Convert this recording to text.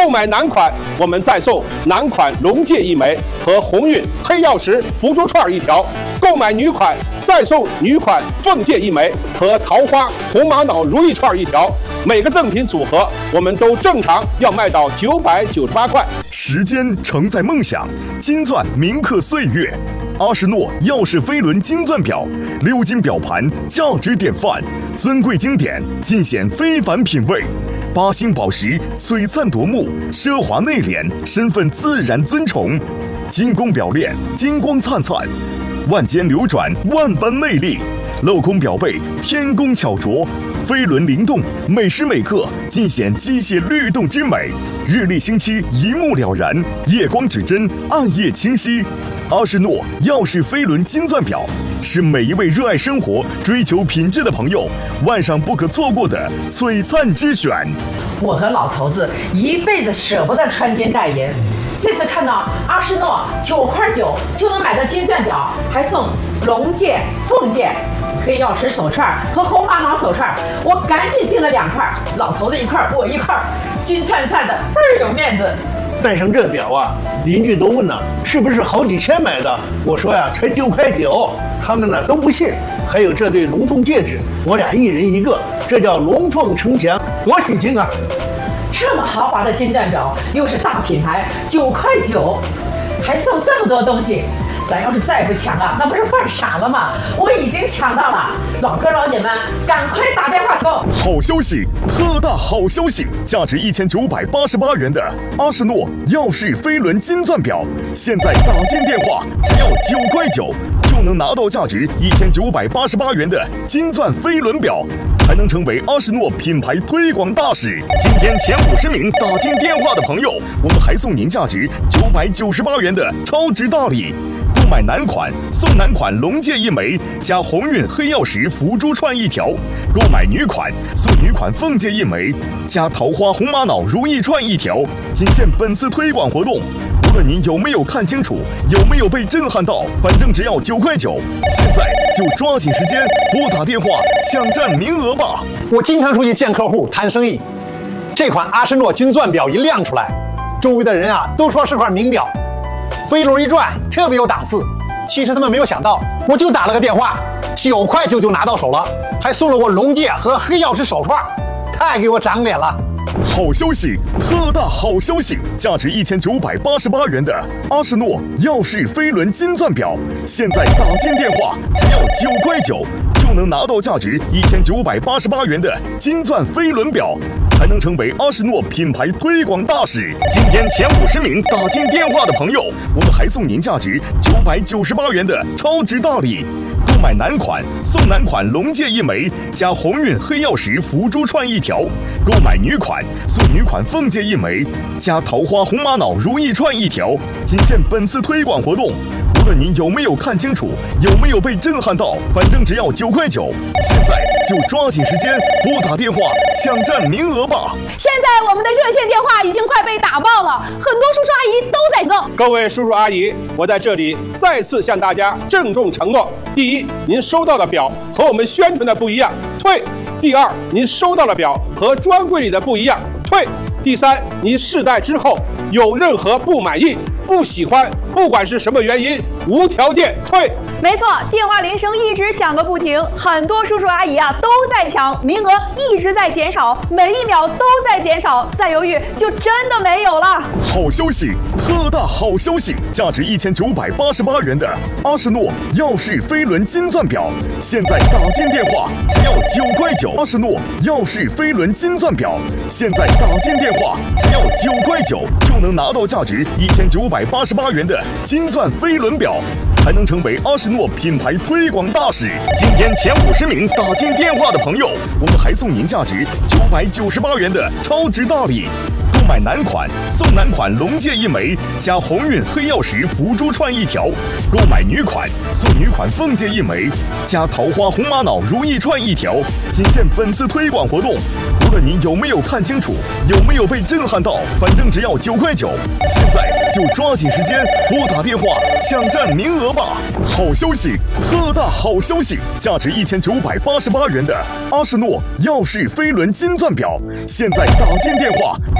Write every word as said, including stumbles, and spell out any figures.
购买男款，我们再送男款龙戒一枚和鸿运黑曜石福珠串一条；购买女款，再送女款凤戒一枚和桃花红玛瑙如意串一条。每个赠品组合，我们都正常要卖到九百九十八块。 时间承载梦想，金钻铭刻岁月。阿诗诺耀世飞轮金钻表，鎏金表盘，价值典范，尊贵经典，尽显非凡品味。八星宝石璀璨夺目，奢华内敛，身份自然尊崇。精工表链，金光灿灿，万间流转，万般魅力。镂空表背，天工巧琢，飞轮灵动，每时每刻尽显机械律动之美。日历星期一目了然，夜光指针，暗夜清晰。阿诗诺耀世飞轮金钻表是每一位热爱生活、追求品质的朋友晚上不可错过的璀璨之选。 我和老头子一辈子舍不得穿金戴银，这次看到阿诗诺九块九就能买到金钻表，还送龙戒、凤戒、黑曜石手串和红玛瑙手串，我赶紧订了两块，老头子一块，我一块，金灿灿的，倍儿有面子。 戴上这表啊，邻居都问呢，是不是好几千买的？我说呀，才九块九，他们呢都不信。还有这对龙凤戒指，我俩一人一个，这叫龙凤呈祥，多喜庆啊！ 这么豪华的金钻表，又是大品牌，九块九，还送这么多东西。咱要是再不抢啊，那不是犯傻了吗？我已经抢到了，老哥老姐们，赶快打电话购！ 好消息，特大好消息！价值一千九百八十八元的阿诗诺耀世飞轮金钻表，现在打进电话只要九块九，就能拿到价值一千九百八十八元的金钻飞轮表，还能成为阿诗诺品牌推广大使。今天前五十名打进电话的朋友，我们还送您价值九百九十八元的超值大礼。购买男款送男款龙戒一枚加鸿运黑曜石福珠串一条；购买女款送女款凤戒一枚加桃花红玛瑙如意串一条。仅限本次推广活动，无论您有没有看清楚，有没有被震撼到，反正只要九块九。现在就抓紧时间拨打电话抢占名额吧！ 我经常出去见客户谈生意，这款阿诗诺金钻表一亮出来，周围的人啊都说是块名表。飞轮一转，特别有档次。其实他们没有想到，我就打了个电话，九块九就拿到手了，还送了我龙戒和黑曜石手串，太给我长脸了。 好消息，特大好消息！价值一千九百八十八元的阿诗诺耀世飞轮金钻表，现在打进电话只要九块九，就能拿到价值一千九百八十八元的金钻飞轮表，还能成为阿诗诺品牌推广大使。今天前五十名打进电话的朋友，我们还送您价值九百九十八元的超值大礼。购买男款送男款龙戒一枚加鸿运黑曜石福珠串一条；购买女款送女款凤戒一枚加桃花红玛瑙如意串一条。仅限本次推广活动，无论您有没有看清楚，有没有被震撼到，反正只要九块九。现在就抓紧时间拨打电话抢占名额吧！ 现在我们的热线电话已经快被打爆了，很多叔叔阿姨都在等。 各位叔叔阿姨，我在这里再次向大家郑重承诺：第一，您收到的表和我们宣传的不一样，退；第二，您收到的表和专柜里的不一样，退；第三，您试戴之后有任何不满意、不喜欢，不管是什么原因，无条件退。 没错，电话铃声一直响个不停，很多叔叔阿姨啊都在抢，名额一直在减少，每一秒都在减少，再犹豫就真的没有了。 好消息，特大好消息！价值一千九百八十八元的阿诗诺耀世飞轮金钻表，现在打进电话只要九块九。阿诗诺耀世飞轮金钻表，现在打进电话只要九块九，就能拿到价值一千九百八十八元的金钻飞轮表，还能成为阿诗诺品牌推广大使。今天前五十名打进电话的朋友，我们还送您价值九百九十八元的超值大礼。购买男款送男款龙戒一枚加鸿运黑曜石福珠串一条；购买女款送女款凤戒一枚加桃花红玛瑙如意串一条。仅限本次推广活动，无论您有没有看清楚，有没有被震撼到，反正只要九块九。现在就抓紧时间拨打电话抢占名额吧！好消息，特大好消息！价值一千九百八十八元的阿诗诺耀世飞轮金钻表，现在打进电话